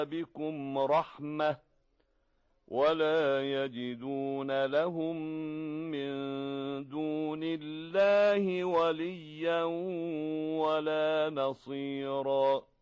بكم رحمة ولا يجدون لهم من دون الله وليا ولا نصيرا